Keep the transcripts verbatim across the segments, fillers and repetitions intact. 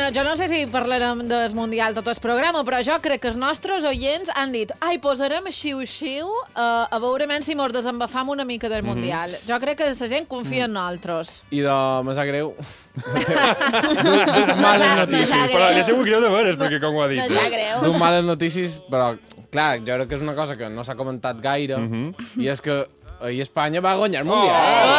Bueno, jo no sé si parlarem del Mundial tot el programa, però jo crec que els nostres oients han dit ai, posarem xiu-xiu uh, a veure si mos desembafam una mica del Mundial. Mm -hmm. Jo crec que la gent confia en nosaltres. I de... me sap greu. Duc males notícies. Però ja segur greu de veres, perquè com ho ha dit. Me sap greu. Duc males notícies, però, clar, jo crec que és una cosa que no s'ha comentat gaire, mm -hmm. i és que ahir Espanya va guanyar el Mundial. Oh!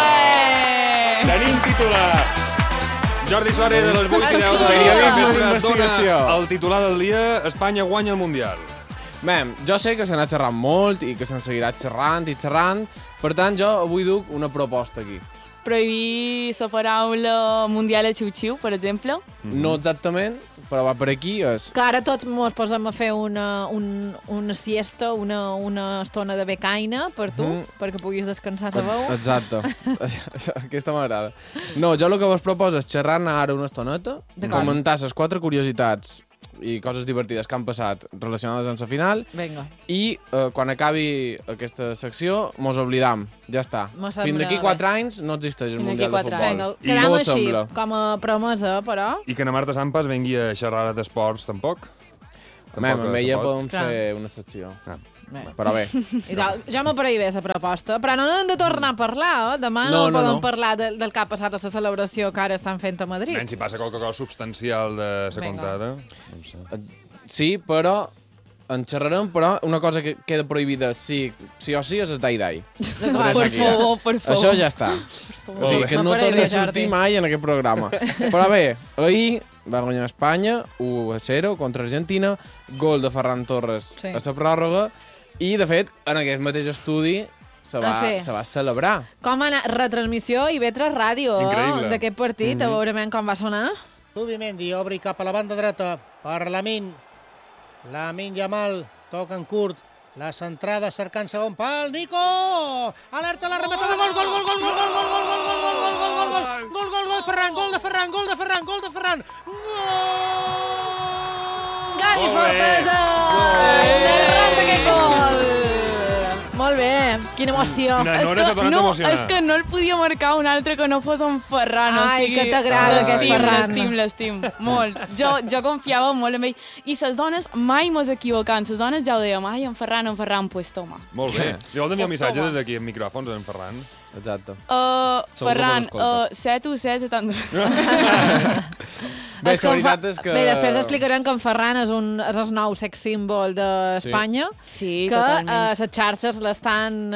Oh! Tenim titular. Jordi Suárez de les vuit i deu de dona el titular del dia, Espanya guanya el Mundial. Bé, jo sé que se n'ha xerrat molt i que se'n seguirà xerrant i xerrant, per tant, jo avui duc una proposta aquí. Prohibir la paraula mundial a xiu-xiu, per exemple? Mm-hmm. No exactament, però va per aquí. És... Que ara tots mos posem a fer una, un, una siesta, una, una estona de becaina per tu, mm. perquè puguis descansar la veu. Exacte. Aquesta m'agrada. No, jo el que vos proposo és xerrar-ne ara una estoneta, comentar les quatre curiositats i coses divertides que han passat relacionades amb la final. Vinga. I uh, quan acabi aquesta secció mos oblidam. Ja està. Fins d'aquí quatre anys no existeix el Mundial de Futbol. Vinga, quedam així, com a promesa, però... I que na Marta Sampas vengui a xerrar d'esports, tampoc? Bé, amb ella podem fer una secció. Ah. Bé. Però bé. Ja m'apareix bé la proposta, però no n'hem de tornar a parlar, eh? Demà no, no, no podem no. parlar de, del que ha passat a la celebració que ara estan fent a Madrid. Ben, si passa qualque cosa substancial de la contada. No sé. Sí, però en xerrarem, però una cosa que queda prohibida sí, sí o sí és el dai-dai. Per favor, per favor. Això ja està. O sigui, que no torni a sortir mai en aquest programa. Però bé, ahir va guanyar Espanya u a zero contra Argentina, gol de Ferran Torres sí. a la pròrroga, i, de fet, en aquest mateix estudi se va, ah, sí. se va celebrar. Com anar retransmissió i vetre ràdio eh, d'aquest partit, mm -hmm. a veure com va sonar. Zubimendi obri cap a la banda dreta per Lamin. Lamin Yamal toca en curt. La centrada cercant segon pal. Nico! Alerta la remata de gol, gol, gol, gol, gol, gol, gol, gol, gol, gol, gol, gol, gol, gol, gol, gol, gol, Ferran, gol de Ferran, gol de Ferran, gol de Ferran. Gavi Fortesa! Derrota aquest gol! Molt bé, quina emoció. No, no, és, que, no és que no el podia marcar un altre que no fos en Ferran. Ai, o sigui, que t'agrada aquest Ferran. L'estim, l'estim, molt. Jo, jo confiava molt en ell. I les dones mai mos equivocant. Les dones ja ho dèiem, ai, en Ferran, en Ferran, pues toma. Molt bé. Jo vol enviar un missatge des d'aquí, en micròfons, en Ferran. Exacte. Uh, Ferran, uh, set u set setanta. Bé, la veritat és que... Bé, després explicarem que en Ferran és, un, és el nou sex símbol d'Espanya. Sí, que, totalment. Que uh, les xarxes l'estan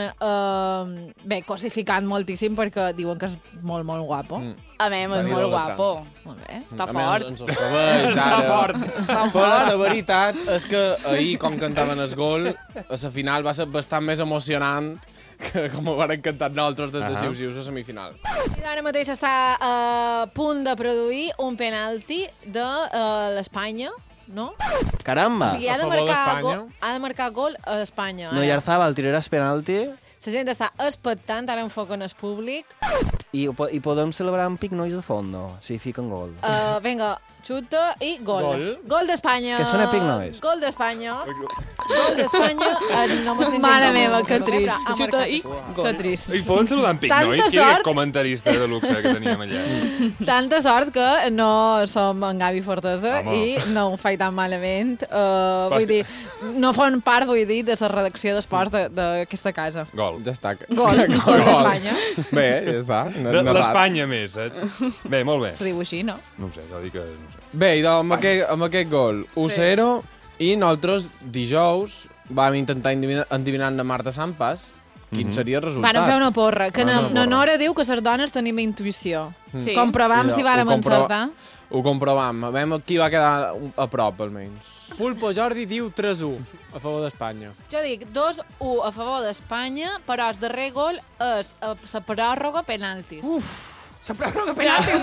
uh, bé, cosificant moltíssim perquè diuen que és molt, molt guapo. Mm. A mi, és molt guapo. Molt bé. Està fort. Ens els cabells, ara. Però la veritat és que ahir, com cantaven el gol, a la final va ser bastant més emocionant que com ho van cantar nosaltres des de xiu-xius a semifinal. Ara mateix està a punt de produir un penalti de uh, l'Espanya, no? Caramba! O sigui, ha de, marcar gol, ha de marcar gol a Espanya. No, Yarzábal tiraràs penalti. La gent està expectant, ara enfoquen el públic. I, I podem celebrar amb pic nois de fondo, si fiquen gol. Uh, vinga, xuta i gol. Gol, gol d'Espanya. Que sona pic nois. Gol d'Espanya. Gol d'Espanya. Uh, no Mare meva, que trist. Xuta i gol. Que trist. I poden saludar en pic nois? Qui era comentarista de luxe que teníem allà? Tanta sort que no som en Gavi Fortesa i no ho faig tan malament. Uh, vull dir, no fan part, vull dir, de la redacció d'esports d'aquesta casa. Gol. Destaca. Gol. Gol d'Espanya. Bé, ja està. De l'Espanya més, eh? Bé, molt bé. Se diu així, no? No ho sé, jo dic que... No sé. Bé, i amb, aquest, amb aquest gol, u zero, sí. I nosaltres dijous vam intentar endivinar-ne Marta Sampas quin mm-hmm. seria el resultat. Van fer una porra, que na, na Nora diu que les dones tenim intuïció. Sí. Comprovam si vàrem encertar. Ho comprovam. Veiem qui va quedar a prop, almenys. Pulpo Jordi diu tres u a favor d'Espanya. Jo dic dos u a favor d'Espanya, però el darrer gol és la pròrroga penaltis. Uf! La pròrroga penaltis!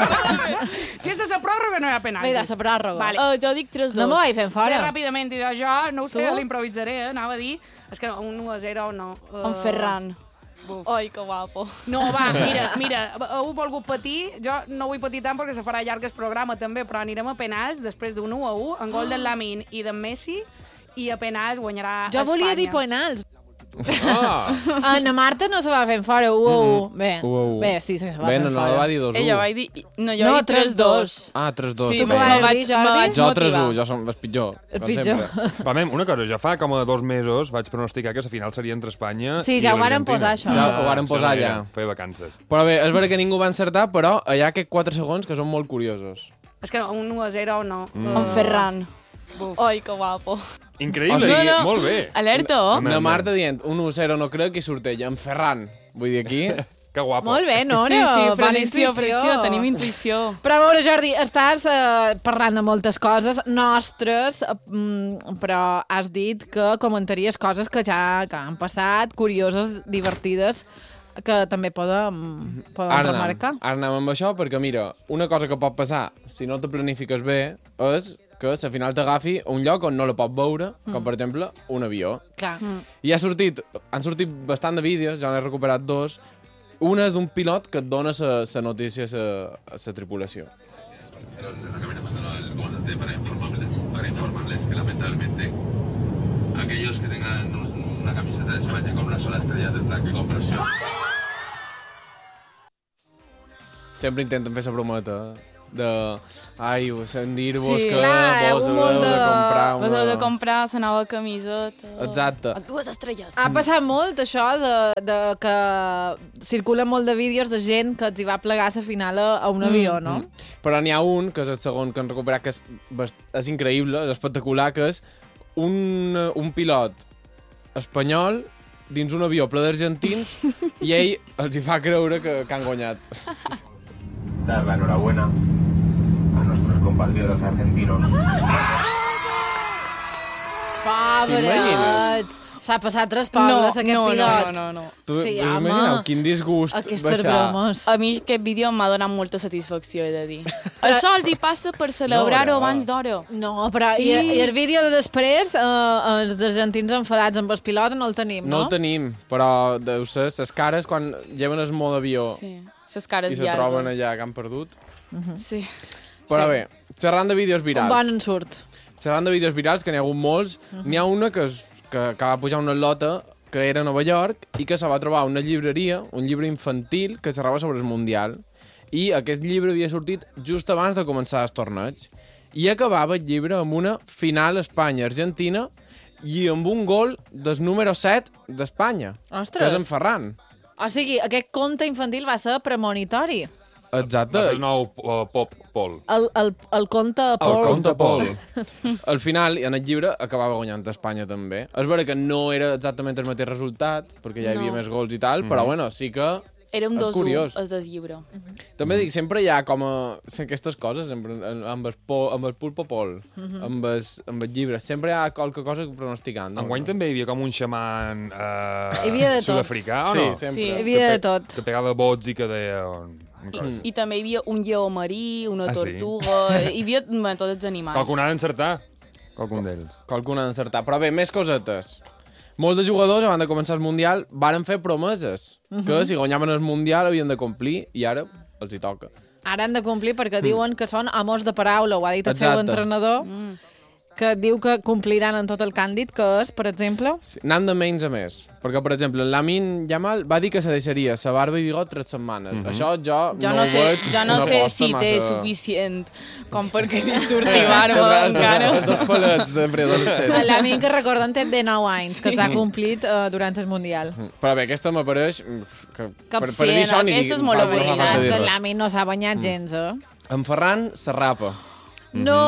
Si és la pròrroga no hi ha penaltis. Vinga, la pròrroga. Vale. Uh, jo dic tres dos. No m'ho vaig fent fora. Bé, ràpidament, jo no ho sé, l'improvisaré, eh? Anava a dir... És que un u a zero no. Uh... En Ferran. Uf. Ai, que guapo. No, va, mira, mira, heu volgut patir, jo no vull patir tant perquè se farà llarg el programa també, però anirem a penals després d'un u a u, en gol del Lamin i d'en Messi, i a penals guanyarà jo Espanya. Jo volia dir penals. Ah! Ana Marta no se va fent fora, u a u. Bé, u a u. bé, sí, se va Bé, fent no, no fora. va dir dos a u. Ella va dir... No, jo No, vaig dir tres dos. Ah, tres dos. Sí, Tu me què vas vaig, dir, Jordi? me vaig Jo tres motivar. u, jo som el pitjor. El com pitjor. sempre. Va, mem, una cosa, ja fa com a dos mesos vaig pronosticar que la final seria entre Espanya Sí, i ja ho varen l'Argentina. posar, això. Ja ho varen això posar, no era, ja. Feia vacances. Però bé, és veritat que ningú va encertar, però hi ha aquests quatre segons que són molt curiosos. És que no, un u a zero no. Mm. En Ferran. Ai, que guapo. Increïble, O sigui, no, no. Molt bé. Alerta, oh? Home, Una home. Marta dient un u a zero no crec i surt ella, en Ferran. Vull dir, aquí... Que guapo. Molt bé, Nora. Sí, sí, bona predicció, intuïció. predicció, tenim intuïció. Però a veure, Jordi, estàs eh, parlant de moltes coses nostres, eh, mm, però has dit que comentaries coses que ja que han passat, curioses, divertides, que també poden, poden Ara anem, remarcar. ara anem amb això, perquè mira, una cosa que pot passar si no te planifiques bé és que al final t'agafi un lloc on no la pots veure, com Mm. per exemple un avió. Clar. I ha sortit, han sortit bastant de vídeos, ja n'he recuperat dos. Una és d'un pilot que et dona la notícia a la tripulació. La cabina abandonó el comandante para informarles, para informarles que lamentablemente aquellos que tengan un- una camiseta de España con una sola estrella tendrán que comprarse. Sempre intenten fer la brometa de... Ai, sentir-vos Sí, que clar, vos un heu munt de de- comprar Vos una... heu de comprar la nova camiseta. Exacte. Amb dues estrelles. Ha passat molt, això, de, de que circula molt de vídeos de gent que els hi va plegar a la final a, a un avió, no? Però n'hi ha un, que és el segon que han recuperat, que és, bast- és increïble, és espectacular, que és un, un pilot espanyol dins un avió ple d'argentins i ell els hi fa creure que, que han guanyat. Dar la enhorabuena a nuestros compatriotas argentinos. Pobrets! S'ha passat tres pobles, aquest no, pilot. no, no, no. Tu Sí, us home. imagineu quin disgust Aquestes baixar... bromes. A mi aquest vídeo m'ha donat molta satisfacció, he de dir. Això els hi passa per celebrar-ho No, no. abans d'hora. No, però Sí. i, i el vídeo de després, eh, els argentins enfadats amb el pilot no el tenim, No no? el tenim, però deu ser les cares quan lleven el mode d'avió Sí, ses cares i se llargues. troben allà que han perdut. Sí. Però Sí. bé, xerrant de vídeos Un virals. bon ensurt. Xerrant de vídeos virals, que n'hi ha hagut molts, n'hi ha una que, es, que, que va pujar una lota que era a Nova York i que se va trobar una llibreria, un llibre infantil que xerrava sobre el Mundial. I aquest llibre havia sortit just abans de començar el torneig. I acabava el llibre amb una final Espanya-Argentina i amb un gol del número set d'Espanya, que Ostres! és en Ferran. O sigui, aquest conte infantil va ser premonitori. Exacte. Va ser el nou uh, Pop Pol. El, el, el conte Pol. El conte Pol. Al final, en el llibre, acabava guanyant Espanya també. És vera que no era exactament el mateix resultat, perquè ja hi havia No. més gols i tal, però bueno, sí que Érem és dos u, curiós. els del llibre. També dic, sempre hi ha com a... aquestes coses, sempre, amb el, po, amb el pulpo pol, amb, el, amb el llibre, sempre hi ha qualque cosa pronosticant. No? Enguany també hi havia com un xaman uh, Hi havia de tot. sud-africà, o Sí, no? sempre. Sí. Hi havia de Que pe- tot. Que pegava bots i que deia... una cosa. I també hi havia un lleó marí, una Ah, sí? tortuga... Hi havia bueno, tots els animals. Qualcun ha d'encertar. Qualcun d'ells. Qualcun ha d'encertar. Però bé, més cosetes. Molts de jugadors, abans de començar el Mundial, varen fer promeses, que si guanyaven el Mundial havien de complir, i ara els hi toca. Ara han de complir perquè diuen que són amos de paraula, ho ha dit el seu Exacte. entrenador, Mm. que diu que compliran en tot el que han dit, que és, per exemple... Sí, anant de menys a més. Perquè, per exemple, Lamine Yamal va dir que se deixaria la barba i bigot tres setmanes. Mhm. Això jo, Jo no, no, ho sé, veig jo no una sé aposta si té massa... suficient com perquè li surti barba encara. Els dos palets de preadolescent. La mi que recorden té de nou anys, que s'ha complit uh, durant el Mundial. Però bé, aquesta m'apareix... mm, Que, Que per, sí, per dir no, això ni aquesta és dic- molt no fa obligat, falta dir que res. l'Ami no s'ha banyat gens, eh? En Ferran se rapa. No!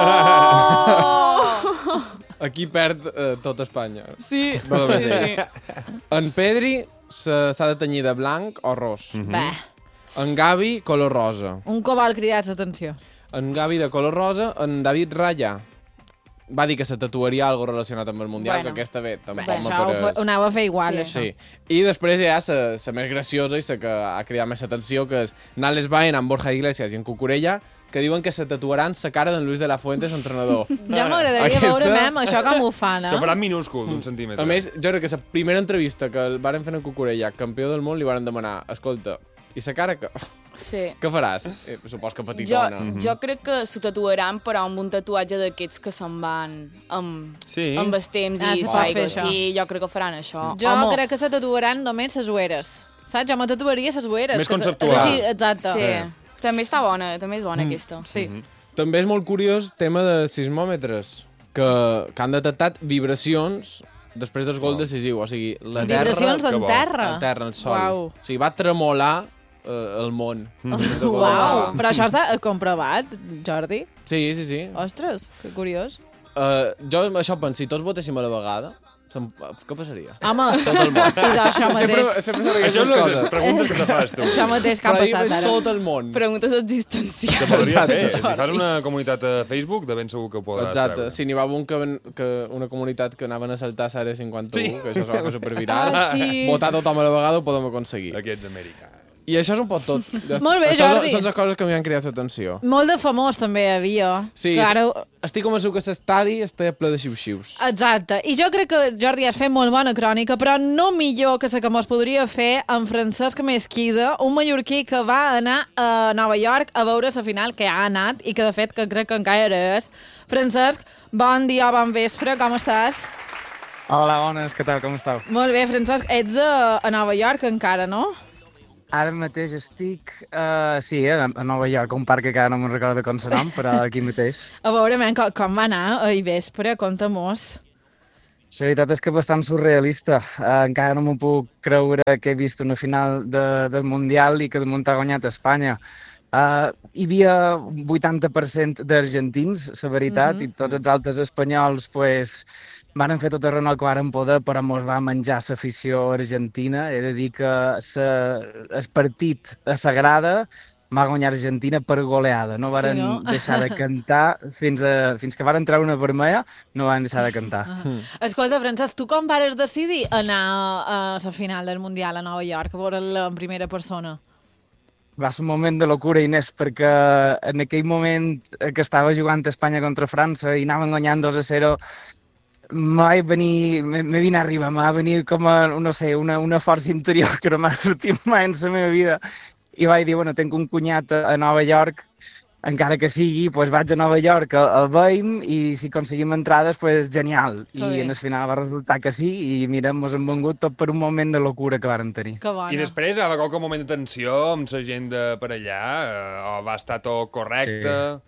Aquí perd eh, tot Espanya. Sí, No només sí, ell. sí. En Pedri se- s'ha de tenyir de blanc o ros. Bé, En Gavi, color rosa. un cobalt cridat l'atenció. En Gavi de color rosa, en David Raya va dir que se tatuaria algo relacionat amb el Mundial, Bueno. que aquesta bé, Bé, tampoc això ho, m'apareix. fa- ho anava a fer igual, Sí. això. Sí. I després hi ha la més graciosa i la que ha cridat més atenció, que és Nales Baen amb Borja Iglesias i en Cucurella, que diuen que se tatuaran la cara d'en Luis de la Fuente, l'entrenador. Ja m'agradaria Aquesta- veure, mem, això com ho fan, Això eh? farà minúscul, d'un centímetre. A més, jo crec que la primera entrevista que el varen fer en Cucurella, campió del món, li varen demanar, escolta, I la cara que... Sí. Què faràs? Eh, supos que petitona. Jo, jo crec que s'ho tatuaran, però amb un tatuatge d'aquests que se'n van amb, sí. amb els temps ah, i l'aigua. Sí, jo crec que faran això. Jo Home. crec que se tatuaran només les ueres. Saps? Jo me tatuaria les ueres. Més conceptual. Sí, exacte. Sí. Eh. També està bona, també és bona Mm. aquesta. Sí. Mm -hmm. També és molt curiós tema de sismòmetres, que, que han detectat vibracions després del gol decisiu. O sigui, la vibracions terra... en terra? En terra, en sol. Uau. O sigui, va tremolar uh, el món. Mm. Uau, però això està comprovat, Jordi? Sí, sí, sí. Ostres, que curiós. Uh, jo això penso, si tots votéssim a la vegada, què passaria? Home, tot el món. Doncs això mateix. Sempre, sempre això és les preguntes que te fas, tu. Això mateix que ha passat ara. tot el món. Preguntes existencials. Que podries fer. Si fas una comunitat a Facebook, de ben segur que ho podràs Exacte. treure. Si n'hi va un que, que una comunitat que anaven a saltar l'Àrea cinquanta-u, sí. que això es va fer superviral, ah, sí. votar tothom a la vegada ho podem aconseguir. Aquests americans. I això és un poc tot. Molt bé, això Jordi. Són les coses que m'hi han cridat l'atenció. Molt de famós també hi havia. Sí, ara... estic convençut que l'estadi està ple de xiu-xius. Exacte. I jo crec que, Jordi, has fet molt bona crònica, però no millor que la que mos podria fer en Francesc Mesquida, un mallorquí que va anar a Nova York a veure la final, que ha anat i que, de fet, que crec que encara és. Francesc, bon dia, bon vespre, com estàs? Hola, bones, què tal, com esteu? Molt bé, Francesc, ets a, a Nova York encara, no? Ara mateix estic, uh, sí, a, a Nova York, un parc que encara no me'n recordo com se nom, però aquí mateix. A veure, men, com, com va anar ahir vespre? Conta-mos. La veritat és que bastant surrealista. Uh, encara no m'ho puc creure que he vist una final de, del Mundial i que damunt ha guanyat Espanya. Uh, hi havia un vuitanta per cent d'argentins, la veritat, mm-hmm. i tots els altres espanyols, pues, varen fer tot el renoi que varen poder, però mos va menjar l'afició argentina. He de dir que sa, el partit a la grada va guanyar Argentina per goleada. No varen sí, no? deixar de cantar fins, a, fins que varen treure una vermella, no van deixar de cantar. Ah. Mm. Escolta, Francesc, tu com vares decidir anar a la final del Mundial a Nova York, a veure'l en primera persona? Va ser un moment de locura, Inés, perquè en aquell moment que estava jugant Espanya contra França i anaven guanyant dos a zero, m'ha venir, m'he vine arriba, m'ha venir com a, no sé, una, una força interior que no m'ha sortit mai en la meva vida. I vaig dir, bueno, tinc un cunyat a Nova York, encara que sigui, doncs vaig a Nova York, el veiem, i si aconseguim entrades, doncs genial. I en el final va resultar que sí, i mira, mos hem vengut tot per un moment de locura que varen tenir. Que bona. I després, hi va qualque moment de tensió amb la gent de per allà, o va estar tot correcte? Sí.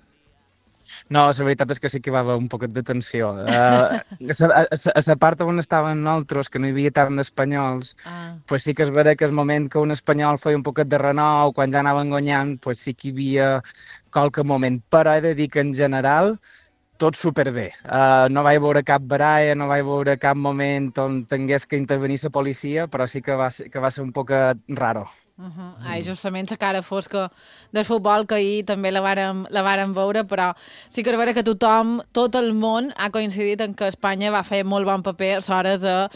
No, la veritat és que sí que hi va haver un poquet de tensió. Uh, a, a, a la part on estaven nosaltres, que no hi havia tant d'espanyols, ah. pues sí que es veurà que el moment que un espanyol feia un poquet de renou, quan ja anaven guanyant, pues sí que hi havia qualque moment. Però he de dir que en general tot superbé. Uh, no vaig veure cap baralla, no vaig veure cap moment on tingués que intervenir la policia, però sí que va ser, que va ser un poquet raro. Uh -huh. Ai, justament la cara fosca del futbol, que ahir també la vàrem, la vàrem veure, però sí que és vera que tothom, tot el món ha coincidit en que Espanya va fer molt bon paper a l'hora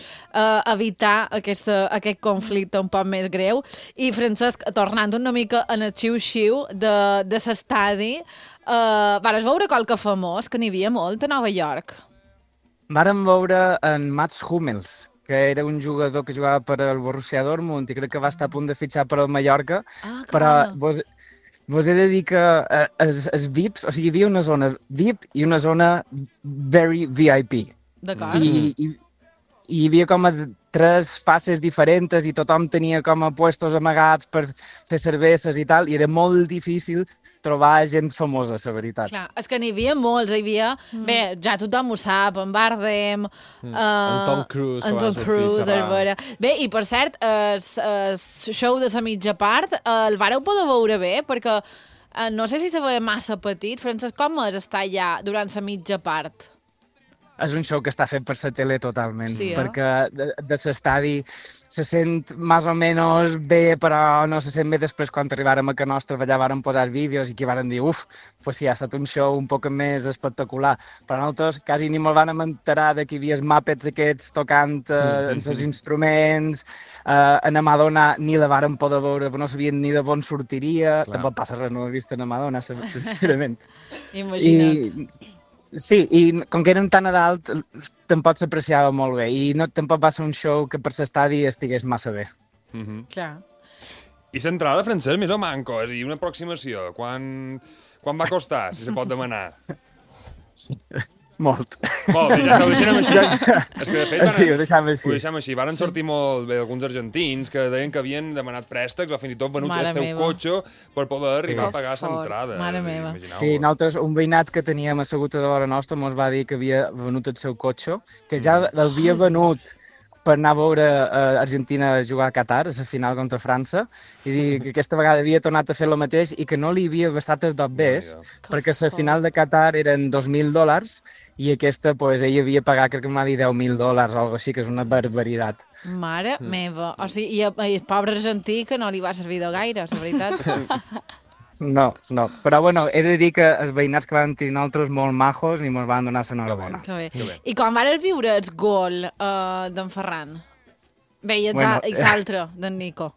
d'evitar uh, aquesta, aquest conflicte un poc més greu. I, Francesc, tornant una mica en el xiu-xiu de, de l'estadi, uh, vares veure qualque famós, que n'hi havia molt a Nova York? Vàrem veure en Mats Hummels, que era un jugador que jugava per al Borussia Dortmund i crec que va estar a punt de fitxar per al Mallorca, ah, però vos, vos he de dir que eh, els, els V I Ps, o sigui, hi havia una zona V I P i una zona very V I P. D'acord. I, i, i hi havia com a tres fases diferents i tothom tenia com a puestos amagats per fer cerveses i tal, i era molt difícil trobar gent famosa, la veritat. Clar, és que n'hi havia molts, hi havia... Mm. Bé, ja tothom ho sap, en Bardem... Mm. Uh, en Tom Cruise, en Tom Cruise, el Bé, i per cert, el, el show de la mitja part el vareu poder veure bé, perquè uh, no sé si se veia massa petit. Francesc, com és estar allà durant la mitja part? És un show que està fet per la tele totalment, sí, eh? perquè de, de l'estadi se sent més o menys bé, però no se sent bé després quan arribàrem a Can Nostra, allà vàrem posar vídeos i que varen dir, uf, pues sí, ha estat un show un poc més espectacular. Però nosaltres quasi ni molt vàrem enterar de que hi havia els Muppets aquests tocant eh, els seus instruments, eh, en Madonna ni la vàrem poder veure, no sabien ni de on sortiria, clar. Tampoc passa res, no he vist en Madonna, sincerament. Imagina't. I, sí, i com que eren tan a dalt, tampoc s'apreciava molt bé. I no, tampoc va ser un show que per l'estadi estigués massa bé. Mm-hmm. Clar. I l'entrada, Francesc, més o manco? És a dir, una aproximació. Quan, quan va costar, si se pot demanar? Sí. Molt. Molt bé, ja ho deixem així. És que, de fet, sí, ho deixem així. Ho deixem així. Varen sortir molt bé alguns argentins que deien que havien demanat préstecs o fins i tot venut el seu cotxe per poder sí. arribar a pagar l'entrada. Mare meva. Sí, nosaltres, un veïnat que teníem assegut a vora nostra mos va dir que havia venut el seu cotxe, que ja l'havia venut per anar a veure uh, Argentina jugar a Qatar, a la final contra França, i dir que aquesta vegada havia tornat a fer el mateix i que no li havia bastat els dobbers, perquè la final de Qatar eren dos mil dòlars i aquesta, pues, ell havia pagat, crec que m'ha dit deu mil dòlars o alguna cosa així, que és una barbaritat. Mare mm. meva. O sigui, i, i el pobre argentí que no li va servir de gaire, la veritat. No, no. Però, bueno, he de dir que els veïnats que van tenir nosaltres molt majos i ens van donar l'enhorabona. Que bé. Que bé. I quan vas viure el gol uh, d'en Ferran? Bé, i bueno, l'altre, d'en Nico.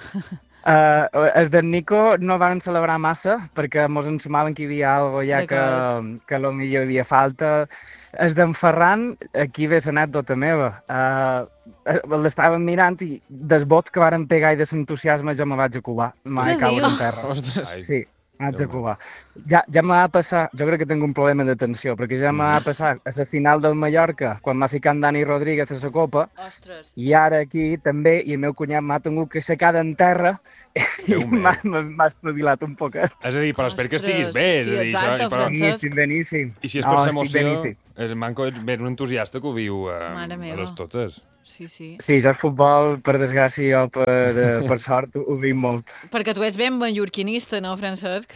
Uh, els d'en Nico no van celebrar massa perquè ens ensumaven que hi havia alguna ja que, que potser hi havia falta. Els d'en Ferran, aquí ve l'anècdota meva. Uh, l'estàvem mirant i dels bots que varen pegar i de l'entusiasme jo me vaig acubar. Me vaig caure en terra. Ostres. Sí. Haig de Cuba. Ja, ja m'ha passat, jo crec que tinc un problema d'atenció, perquè ja m'ha passat a la final del Mallorca, quan m'ha ficat en Dani Rodríguez a la Copa, Ostres. I ara aquí també, i el meu cunyat m'ha tingut que aixecar en terra i m'ha espavilat un poquet. És a dir, però espero que estiguis bé. Sí, és a dir, exacte, però... Sí, estic beníssim. I si és per no, l'emoció, el Manco és ben un entusiasta que ho viu eh, a les totes. Sí, sí. Sí, jo el futbol, per desgràcia o per, uh, per sort, ho vinc molt. Perquè tu ets ben mallorquinista, no, Francesc?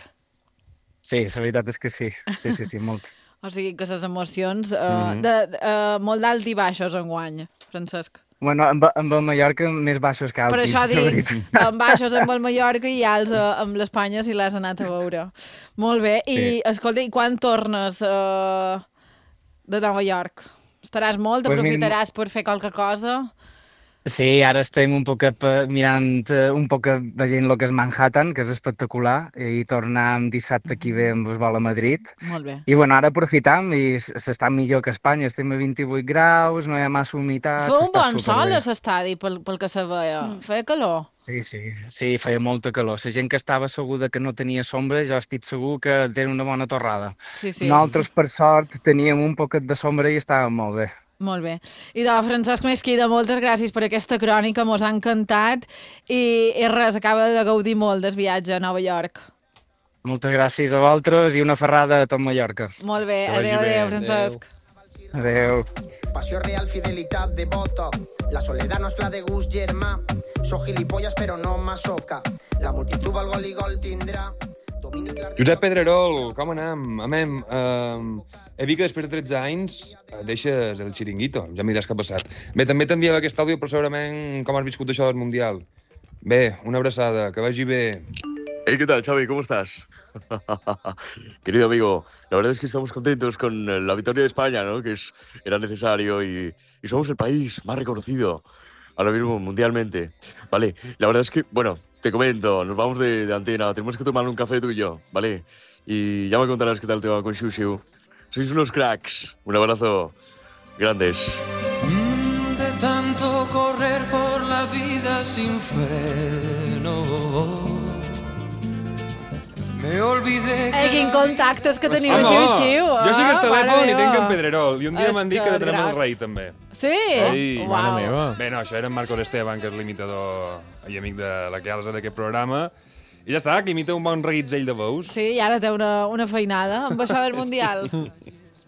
Sí, la veritat és que sí. Sí, sí, sí, molt. O sigui que les emocions... Uh, mm -hmm. de, uh, molt d'alt i baixos enguany, Francesc. Bueno, amb, amb el Mallorca més baixos que altis. Per això dic, amb baixos amb el Mallorca i alts uh, amb l'Espanya si l'has anat a veure. Molt bé. I, sí. Escolta, i quan tornes uh, de Nova York? Estaràs molt? Pues aprofitaràs mi... per fer qualque cosa? Sí, ara estem un poc mirant un poc veient el que és Manhattan, que és espectacular, i tornem dissabte aquí ve amb el vol a Madrid. Molt bé. I bueno, ara aprofitam i s'està millor que a Espanya. Estem a vint-i-vuit graus, no hi ha massa humitat. Fa un bon sol a l'estadi, pel, pel que se veia. Mm. Feia calor. Sí, sí, sí, feia molta calor. La gent que estava asseguda que no tenia sombra, jo estic segur que tenen una bona torrada. Sí, sí. Nosaltres, per sort, teníem un poquet de sombra i estàvem molt bé. Molt bé. I de Francesc Mesquida, moltes gràcies per aquesta crònica, mos ha encantat i, i res, acaba de gaudir molt del viatge a Nova York. Moltes gràcies a vosaltres i una ferrada a tot Mallorca. Molt bé, adéu, adéu, Francesc. Adéu. Passió real, fidelitat, devoto. La soledad no és pla de gust germà. Soc gilipollas però no masoca. La multitud al gol i gol tindrà. Josep Pedrerol, com anem? Amem, uh, he vist que després de tretze anys deixes el xiringuito, ja em diràs què ha passat. Bé, també t'enviava aquest àudio per segurament com has viscut això del Mundial. Bé, una abraçada, que vagi bé. Hey, ¿qué tal, Xavi? ¿Cómo estás? Querido amigo, la verdad es que estamos contentos con la victoria de España, ¿no? Que es, era necesario y, y somos el país más reconocido ahora mismo mundialmente. Vale, la verdad es que, bueno, te comento, nos vamos de, de antena, tenemos que tomar un café tú y yo, ¿vale? Y ya me contarás qué tal te va con Shushu. Sois unos cracks. Un abrazo. Grandes. De tanto correr por la vida sin freno. Me olvidé que... Ei, quin contactes que teniu així, així. Jo sé que és telèfon i tinc en Pedrerol. I un dia m'han dit que tenim el rei, també. Sí? Ei, Uau. Bé, no, això era en Marcos Esteban, que és l'imitador i amic de la Kelsa d'aquest programa. I ja està, que imita un bon reguitzell de veus. Sí, i ara té una, una feinada amb això del Mundial. Sí.